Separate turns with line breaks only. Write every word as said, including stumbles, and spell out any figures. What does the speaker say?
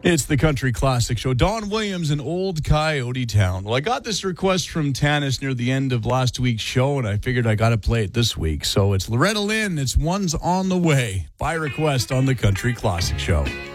It's the Country Classic Show. Don Williams in Old Coyote Town. Well, I got this request from Tanis near the end of last week's show, and I figured I got to play it this week. So it's Loretta Lynn. It's One's on the Way by request on the Country Classic Show.